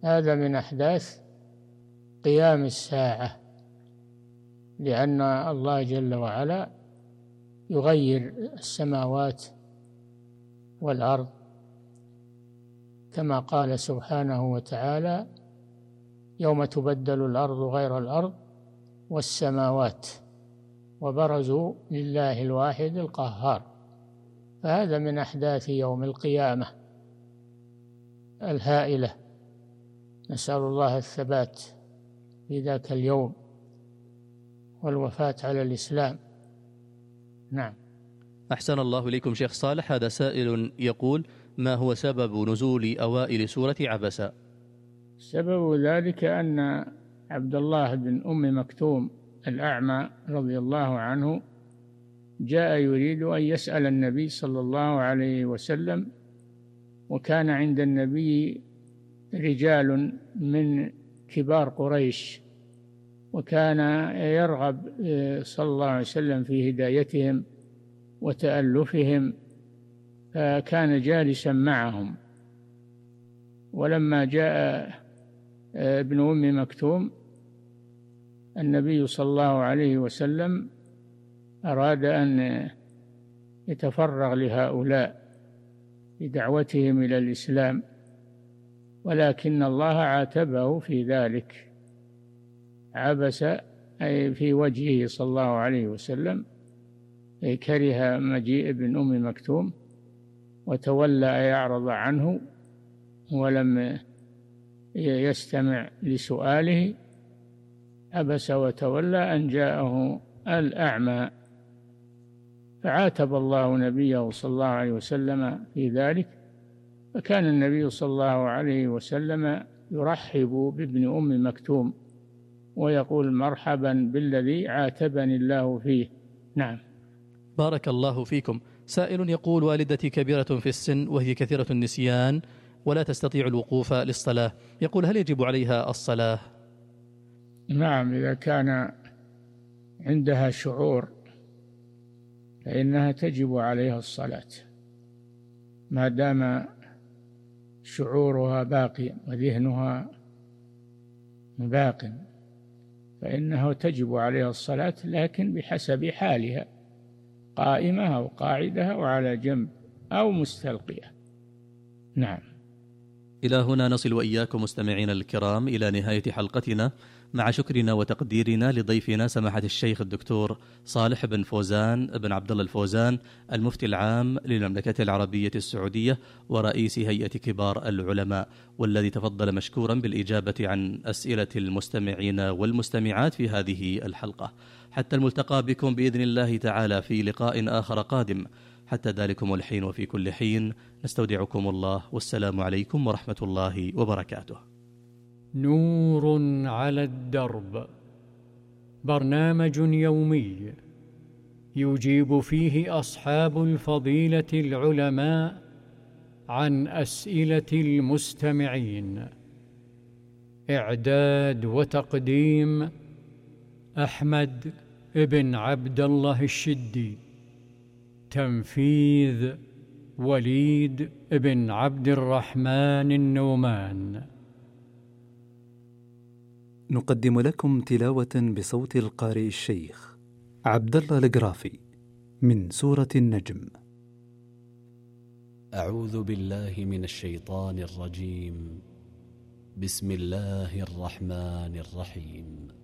هذا من أحداث قيام الساعة، لأن الله جل وعلا يغير السماوات والأرض كما قال سبحانه وتعالى: يوم تبدل الأرض غير الأرض والسماوات وبرزوا لله الواحد القهار. فهذا من أحداث يوم القيامة الهائلة، نسأل الله الثبات في ذاك اليوم والوفاة على الإسلام. نعم. أحسن الله إليكم شيخ صالح. هذا سائل يقول: ما هو سبب نزول أوائل سورة عبسة؟ سبب ذلك أن عبد الله بن أم مكتوم الأعمى رضي الله عنه جاء يريد أن يسأل النبي صلى الله عليه وسلم، وكان عند النبي رجال من كبار قريش، وكان يرغب صلى الله عليه وسلم في هدايتهم وتألفهم، فكان جالسا معهم. ولما جاء ابن أم مكتوم النبي صلى الله عليه وسلم أراد أن يتفرغ لهؤلاء بدعوتهم إلى الإسلام، ولكن الله عاتبه في ذلك، عبس أي في وجهه صلى الله عليه وسلم، أي كره مجيء ابن أم مكتوم وتولى يعرض عنه ولم يستمع لسؤاله، عبس وتولى أن جاءه الأعمى، فعاتب الله نبيه صلى الله عليه وسلم في ذلك. فكان النبي صلى الله عليه وسلم يرحب بابن أم مكتوم ويقول: مرحبا بالذي عاتبني الله فيه. نعم. بارك الله فيكم. سائل يقول: والدتي كبيرة في السن وهي كثيرة النسيان ولا تستطيع الوقوف للصلاة، يقول: هل يجب عليها الصلاة؟ نعم، إذا كان عندها شعور فإنها تجب عليها الصلاة، ما دام شعورها باقي وذهنها باق، فإنه تجب عليها الصلاة، لكن بحسب حالها، قائمة أو قاعدة أو على جنب أو مستلقية. نعم. إلى هنا نصل وإياكم مستمعين الكرام إلى نهاية حلقتنا، مع شكرنا وتقديرنا لضيفنا سماحة الشيخ الدكتور صالح بن فوزان بن عبد الله الفوزان، المفتي العام للمملكة العربية السعودية ورئيس هيئة كبار العلماء، والذي تفضل مشكورا بالإجابة عن أسئلة المستمعين والمستمعات في هذه الحلقة. حتى الملتقى بكم بإذن الله تعالى في لقاء آخر قادم. حتى ذلكم الحين وفي كل حين نستودعكم الله، والسلام عليكم ورحمة الله وبركاته. نور على الدرب، برنامج يومي يجيب فيه أصحاب الفضيلة العلماء عن أسئلة المستمعين. إعداد وتقديم أحمد بن عبد الله الشدي. تنفيذ وليد بن عبد الرحمن النومان. نقدم لكم تلاوة بصوت القارئ الشيخ عبد الله القرافي من سورة النجم. أعوذ بالله من الشيطان الرجيم. بسم الله الرحمن الرحيم.